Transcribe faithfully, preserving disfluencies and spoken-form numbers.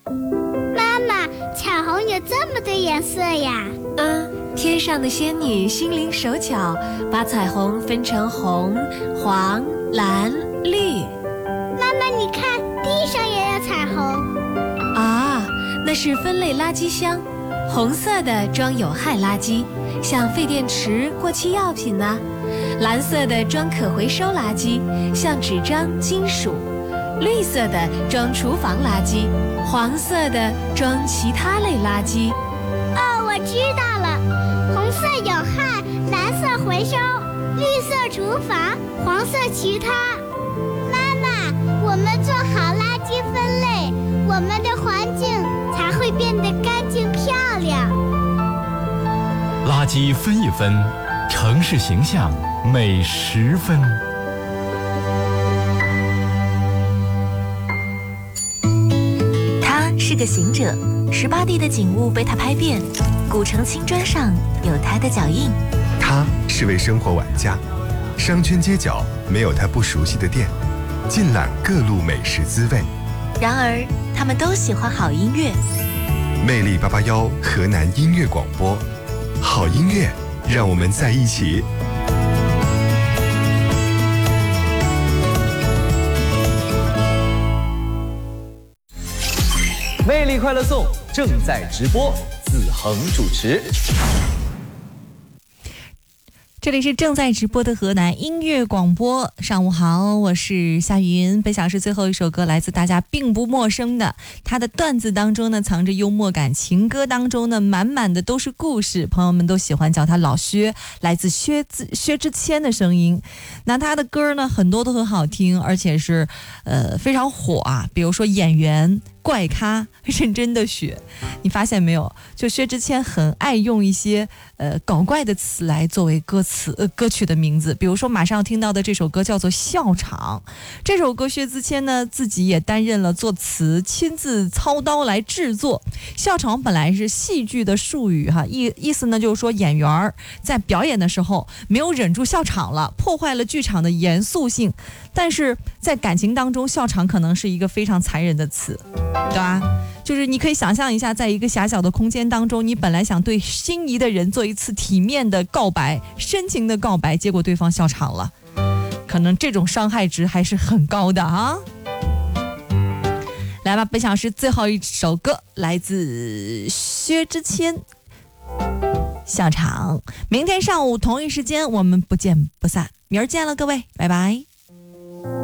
妈妈，彩虹有这么多颜色呀？ 嗯，天上的仙女心灵手巧，把彩虹分成红、黄、蓝、绿。 妈妈，你看，地上也有彩虹。 啊，那是分类垃圾箱，红色的装有害垃圾，像废电池、过期药品呢、啊；蓝色的装可回收垃圾，像纸张、金属；绿色的装厨房垃圾，黄色的装其他类垃圾。 哦，我知道了，红色有害，蓝色回收，绿色厨房，黄色其他。妈妈，我们做好垃圾分类，我们的环境才会变得干净漂亮。 垃圾分一分，城市形象美十分。 他是个行者，十八地的景物被他拍遍，古城青砖上有他的脚印。 他是位生活玩家，商圈街角没有他不熟悉的店，尽览各路美食滋味。 然而他们都喜欢好音乐。 魅力八八幺河南音乐广播，好音乐让我们在一起。 魅力快乐颂正在直播，子恒主持。 这里是正在直播的河南音乐广播，上午好，我是夏云。本小时最后一首歌来自大家并不陌生的，他的段子当中呢藏着幽默感，情歌当中呢满满的都是故事，朋友们都喜欢叫他老薛，来自薛之薛之谦的声音。那他的歌呢很多都很好听，而且是呃非常火啊，比如说演员、怪咖、认真的雪。你发现没有，就薛之谦很爱用一些呃搞怪的词来作为歌词、呃、歌曲的名字，比如说马上要听到的这首歌叫做笑场。这首歌薛之谦呢自己也担任了作词，亲自操刀来制作。笑场本来是戏剧的术语哈，意意思呢就是说演员在表演的时候没有忍住笑场了，破坏了剧场的严肃性。但是在感情当中，笑场可能是一个非常残忍的词，对吧？就是你可以想象一下，在一个狭小的空间当中，你本来想对心仪的人做一次体面的告白，深情的告白，结果对方笑场了，可能这种伤害值还是很高的啊。来吧，本小时最后一首歌来自薛之谦，笑场。明天上午同一时间我们不见不散，明儿见了各位，拜拜。